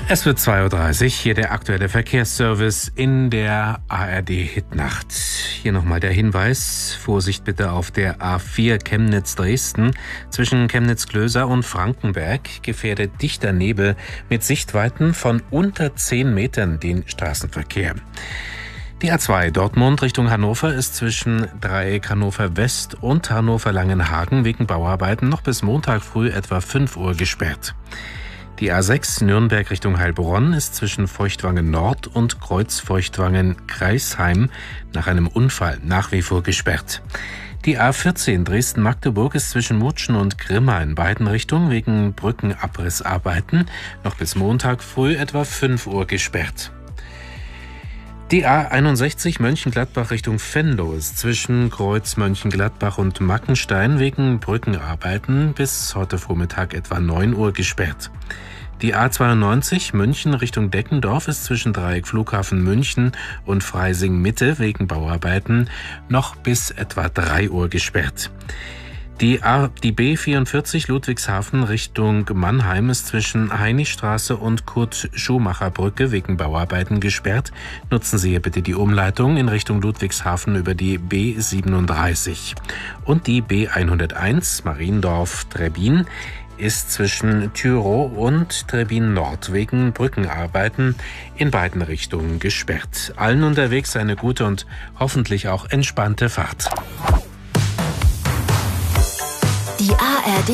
Es wird 2:30 Uhr, hier der aktuelle Verkehrsservice in der ARD-Hitnacht. Hier nochmal der Hinweis, Vorsicht bitte auf der A4 Chemnitz-Dresden. Zwischen Chemnitz-Klöser und Frankenberg gefährdet dichter Nebel mit Sichtweiten von unter 10 Metern den Straßenverkehr. Die A2 Dortmund Richtung Hannover ist zwischen Dreieck Hannover West und Hannover Langenhagen wegen Bauarbeiten noch bis Montag früh etwa 5 Uhr gesperrt. Die A6 Nürnberg Richtung Heilbronn ist zwischen Feuchtwangen Nord und Kreuz Feuchtwangen-Kreisheim nach einem Unfall nach wie vor gesperrt. Die A14 Dresden-Magdeburg ist zwischen Mutschen und Grimma in beiden Richtungen wegen Brückenabrissarbeiten noch bis Montag früh etwa 5 Uhr gesperrt. Die A61 Mönchengladbach Richtung Venlo ist zwischen Kreuz Mönchengladbach und Mackenstein wegen Brückenarbeiten bis heute Vormittag etwa 9 Uhr gesperrt. Die A92 München Richtung Deckendorf ist zwischen Dreieck Flughafen München und Freising Mitte wegen Bauarbeiten noch bis etwa 3 Uhr gesperrt. Die B44 Ludwigshafen Richtung Mannheim ist zwischen Heinichstraße und Kurt-Schumacher-Brücke wegen Bauarbeiten gesperrt. Nutzen Sie hier bitte die Umleitung in Richtung Ludwigshafen über die B37. Und die B101 Mariendorf-Trebbin ist zwischen Tyrow und Trebbin Nord wegen Brückenarbeiten in beiden Richtungen gesperrt. Allen unterwegs eine gute und hoffentlich auch entspannte Fahrt. Die ARD